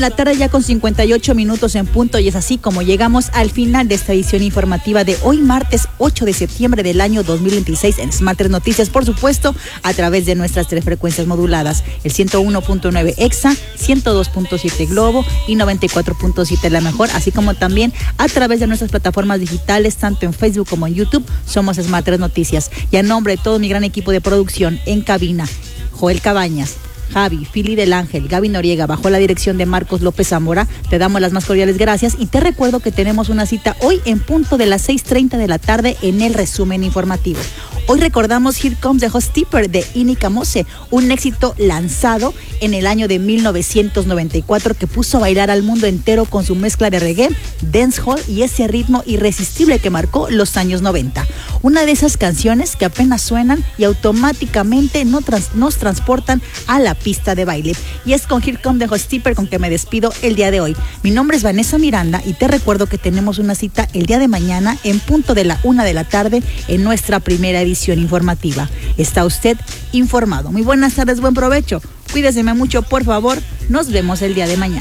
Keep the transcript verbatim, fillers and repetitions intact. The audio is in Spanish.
la tarde ya con cincuenta y ocho minutos en punto, y es así como llegamos al final de esta edición informativa de hoy martes ocho de septiembre del año dos mil veintiséis en Smart tres Noticias, por supuesto, a través de nuestras tres frecuencias moduladas, el ciento uno punto nueve Exa, ciento dos punto siete Globo y noventa y cuatro punto siete La Mejor, así como también a través de nuestras plataformas digitales, tanto en Facebook como en YouTube. Somos Smart tres Noticias, y a nombre de todo mi gran equipo de producción en cabina, Joel Cabañas, Javi, Fili del Ángel, Gaby Noriega, bajo la dirección de Marcos López Zamora, te damos las más cordiales gracias y te recuerdo que tenemos una cita hoy en punto de las seis treinta de la tarde en el resumen informativo. Hoy recordamos Here Comes the Hot Stepper de Inika Mose, un éxito lanzado en el año de mil novecientos noventa y cuatro que puso a bailar al mundo entero con su mezcla de reggae, dancehall y ese ritmo irresistible que marcó los años noventa. Una de esas canciones que apenas suenan y automáticamente no trans- nos transportan a la pista de baile. Y es con Here Comes the Hot Stepper con que me despido el día de hoy. Mi nombre es Vanessa Miranda y te recuerdo que tenemos una cita el día de mañana en punto de la una de la tarde en nuestra primera edición informativa. Está usted informado. Muy buenas tardes, buen provecho. Cuídeseme mucho, por favor. Nos vemos el día de mañana.